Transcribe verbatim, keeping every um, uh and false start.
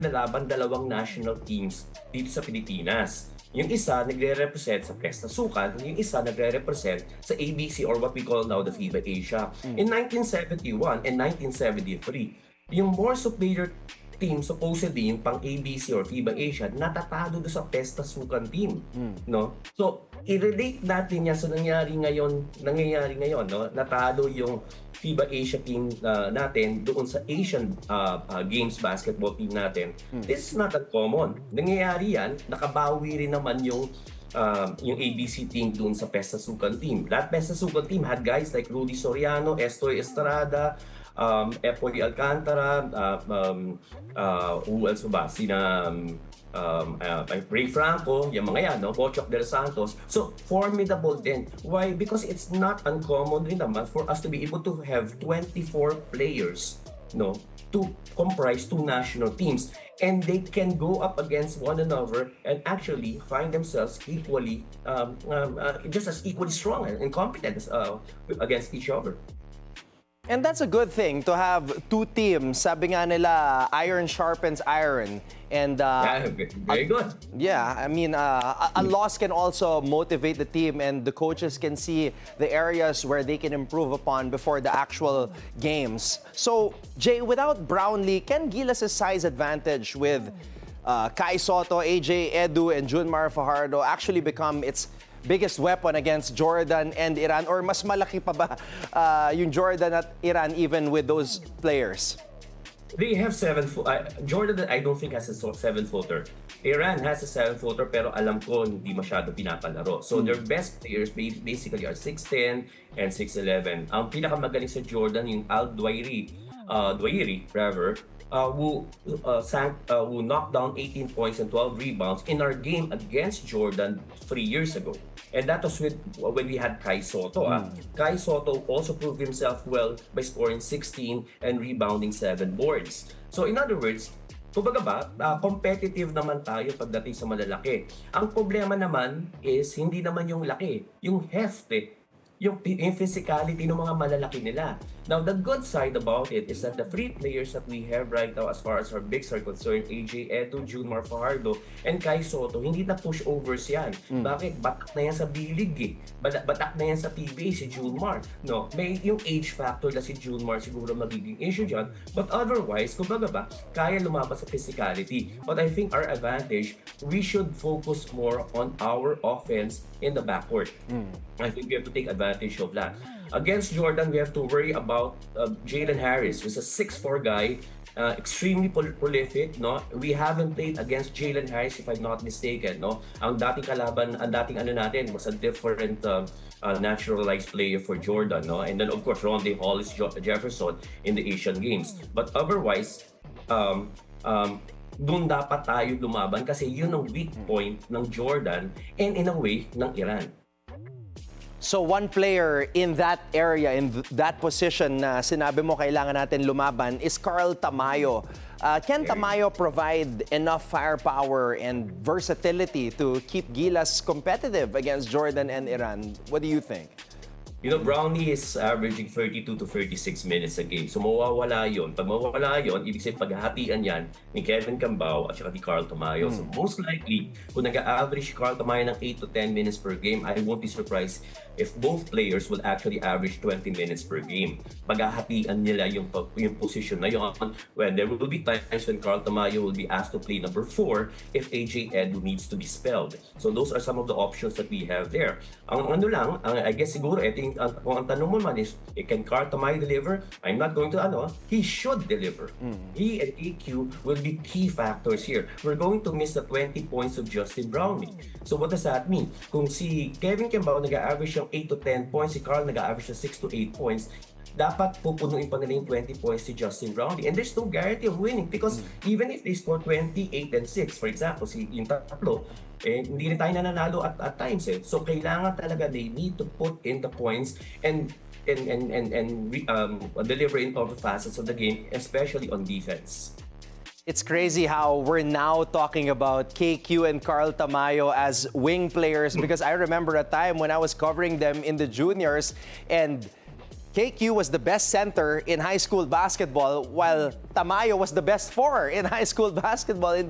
nilalaban dalawang national teams dito sa Pilipinas. Yung isa nagre-represent sa Pesta Sukan, yung isa nagre-represent sa A B C or what we call now the FIBA Asia. In nineteen seventy-one and nineteen seventy-three, yung more superior team supposedly yung pang A B C or FIBA Asia natatalo do sa Pesta Sukan team, no? So i-relate natin yan sa nangyari ngayon, nangyayari ngayon, no? Natalo yung FIBA Asia team uh, natin doon sa Asian uh, uh, Games basketball team natin. Hmm. This is not uncommon. Nangyayari yan, nakabawi rin naman yung uh, yung A B C team doon sa Pesta Sukan team. That Pesta Sukan team had guys like Rudy Soriano, Estoy Estrada, um, Epoy Alcantara, uh, um, uh, who else ba? Sina um, um, uh, Ray Franco, yung mga yan, no? Bochok del Santos. So, formidable din. Why? Because it's not uncommon rin naman for us to be able to have twenty-four players, no? To comprise two national teams. And they can go up against one another and actually find themselves equally, um, um, uh, just as equally strong and competent uh, against each other. And that's a good thing to have two teams. Sabi nga nila, iron sharpens iron. And uh, yeah, very good. Yeah, I mean, uh, a, a loss can also motivate the team, and the coaches can see the areas where they can improve upon before the actual games. So, Jay, without Brownlee, can Gilas' size advantage with uh, Kai Soto, A J Edu, and Junmar Fajardo actually become its biggest weapon against Jordan and Iran? Or mas malaki pa ba uh, yung Jordan at Iran even with those players? They have seven foot. Uh, Jordan, I don't think has a seven footer. Iran has a seven footer, pero alam ko hindi masyado pinapalaro. So mm. their best players basically are six ten and six eleven. Ang pinakamagaling sa Jordan yung Al Dwairi, uh, Dwairi, rather, uh, who uh, sank, uh, who knocked down eighteen points and twelve rebounds in our game against Jordan three years ago. And that was with when we had Kai Soto. Mm. Ah. Kai Soto also proved himself well by scoring sixteen and rebounding seven boards. So in other words, kumbaga ba, uh, competitive naman tayo pagdating sa malalaki. Ang problema naman is hindi naman yung laki, yung heft eh. Yung, yung physicality ng mga malalaki nila. Now, the good side about it is that the three players that we have right now as far as our bigs are concerned, A J Edu, Junmar Fajardo, and Kai Soto, hindi na pushovers yan. Mm. Bakit? Batak na yan sa bilig eh. Batak na yan sa P B A si Junmar. No? May yung age factor na si Junmar siguro magiging issue dyan. But otherwise, kumbaga ba, kaya lumabas sa physicality. But I think our advantage, we should focus more on our offense in the backcourt. Mm. I think we have to take advantage of that. Against Jordan, we have to worry about uh, Jalen Harris, who's a six four guy, uh, extremely prol- prolific. No, we haven't played against Jalen Harris, if I'm not mistaken. No, ang dating kalaban, ang dating ano natin was a different uh, uh, naturalized player for Jordan. No, and then of course Rondae Hollis jo- Jefferson in the Asian Games. But otherwise, um, um, doon dapat tayo lumaban kasi yun ang weak point ng Jordan and in a way ng Iran. So one player in that area, in th- that position na sinabi mo kailangan natin lumaban is Carl Tamayo. Uh, can Tamayo provide enough firepower and versatility to keep Gilas competitive against Jordan and Iran? What do you think? You know, Brownlee is averaging thirty-two to thirty-six minutes a game. So mawawala yun. Pag mawawala yun, ibig sabihin paghahatian yan ni Kevin Cambao at saka ni Carl Tamayo. Hmm. So most likely, kung nag-average si Carl Tamayo ng eight to ten minutes per game, I won't be surprised if both players will actually average twenty minutes per game. Paghahatian nila yung, yung position na yun. When there will be times when Carl Tamayo will be asked to play number four if A J Edu needs to be spelled. So those are some of the options that we have there. Ang ano lang, ang, I guess siguro, I think, ang, kung ang tanong mo man is, eh, can Carl Tamayo deliver? I'm not going to, ano, he should deliver. Mm-hmm. He and A Q will be key factors here. We're going to miss the twenty points of Justin Brownlee. So what does that mean? Kung si Kevin Cambao nag-average yung eight to ten points, si Carl nag-average yung six to eight points, dapat pupunuin pa nila yung twenty points si Justin Brownlee. And there's no guarantee of winning because mm-hmm. even if they score twenty-eight and six, for example, si yung tatlo, eh, hindi rin tayo nananalo at, at times eh. So kailangan talaga they need to put in the points and and and and, and um, deliver in all the facets of the game, especially on defense. It's crazy how we're now talking about K Q and Carl Tamayo as wing players because I remember a time when I was covering them in the juniors and K Q was the best center in high school basketball, while Tamayo was the best four in high school basketball in